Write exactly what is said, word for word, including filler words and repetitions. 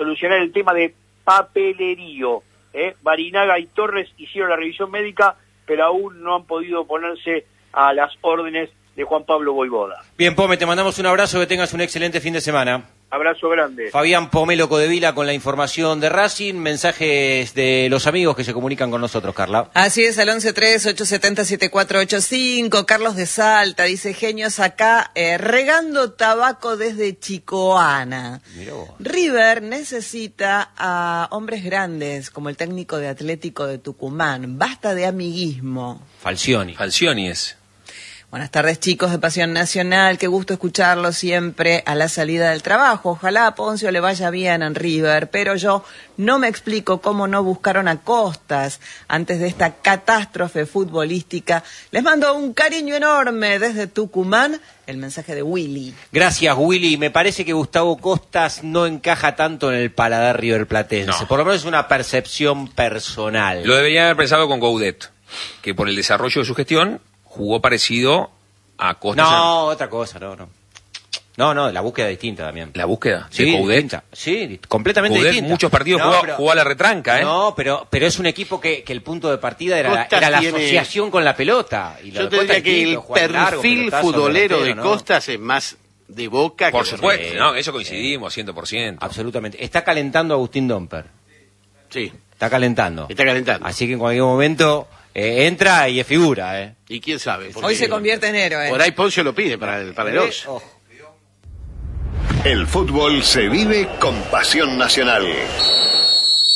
solucionar el tema de papelerío. ¿eh? Barinaga y Torres hicieron la revisión médica, pero aún no han podido ponerse a las órdenes de Juan Pablo Voivoda. Bien, Pome, te mandamos un abrazo, que tengas un excelente fin de semana. Abrazo grande. Fabián Pomelo Codevila con la información de Racing, mensajes de los amigos que se comunican con nosotros, Carla. Así es, al once tres, ocho siete cero, siete cuatro ocho cinco. Carlos de Salta dice: genios acá, eh, regando tabaco desde Chicoana. Mirá vos. River necesita a hombres grandes, como el técnico de Atlético de Tucumán. Basta de amiguismo. Falcioni. Falcioni es. Buenas tardes, chicos de Pasión Nacional, qué gusto escucharlos siempre a la salida del trabajo. Ojalá a Poncio le vaya bien en River, pero yo no me explico cómo no buscaron a Costas antes de esta catástrofe futbolística. Les mando un cariño enorme desde Tucumán, el mensaje de Willy. Gracias, Willy. Me parece que Gustavo Costas no encaja tanto en el paladar riverplatense. No. Por lo menos es una percepción personal. Lo deberían haber pensado con Gaudet, que por el desarrollo de su gestión jugó parecido a Costas. No, otra cosa, no, no. No, no, la búsqueda es distinta también. ¿La búsqueda? Sí, ¿De Coudet? distinta. Sí, completamente Coudet distinta. muchos partidos No, jugaba, pero- jugaba a la retranca, ¿eh? No, pero pero es un equipo que, que el punto de partida era, Costas era la tiene- asociación con la pelota. Y lo Yo de te Costas diría que el distinto, jugar largo, perfil pelotazo, futbolero de delantero, ¿no? Costas es más de Boca Por que de supuesto, River. no, eso coincidimos, cien por ciento. Absolutamente. Está calentando Agustín Domper. Sí, Está calentando. está calentando. Así que en cualquier momento eh, entra y es figura, ¿eh? Y quién sabe. porque Hoy se convierte en héroe. Por ahí Poncio lo pide para el, para el once. Ojo. El fútbol se vive con Pasión Nacional.